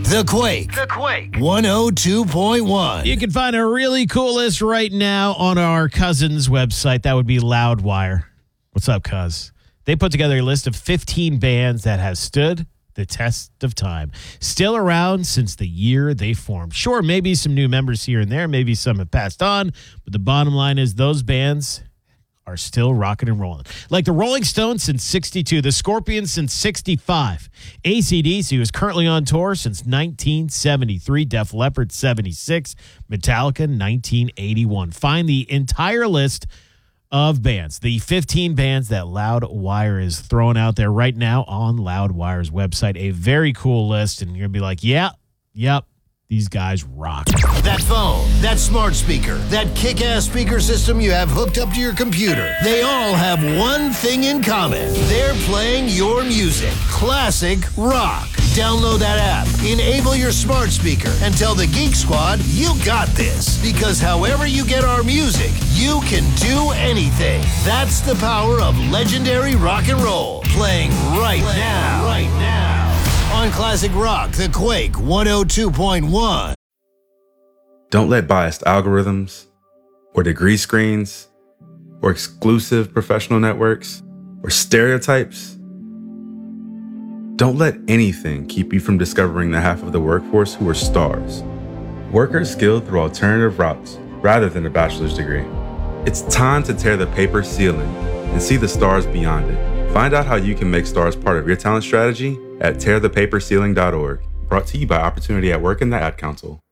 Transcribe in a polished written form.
The Quake. 102.1. You can find a really cool list right now on our cousin's website. That would be Loudwire. What's up, cuz? They put together a list of 15 bands that have stood the test of time. Still around since the year they formed. Sure, maybe some new members here and there. Maybe some have passed on. But the bottom line is those bands are still rocking and rolling. Like the Rolling Stones since 62, the Scorpions since 65, AC/DC was currently on tour since 1973, Def Leppard 76, Metallica 1981. Find the entire list of bands, the 15 bands that Loudwire is throwing out there right now on Loudwire's website. A very cool list, and you're going to be like, yep, these guys rock. That phone, that smart speaker, that kick-ass speaker system you have hooked up to your computer. They all have one thing in common. They're playing your music. Classic rock. Download that app, enable your smart speaker, and tell the Geek Squad you got this. Because however you get our music, you can do anything. That's the power of legendary rock and roll. Playing right now. On Classic Rock, The Quake 102.1. Don't let biased algorithms, or degree screens, or exclusive professional networks, or stereotypes. Don't let anything keep you from discovering the half of the workforce who are stars. Workers skilled through alternative routes rather than a bachelor's degree. It's time to tear the paper ceiling and see the stars beyond it. Find out how you can make stars part of your talent strategy at tearthepaperceiling.org. Brought to you by Opportunity at Work and the Ad Council.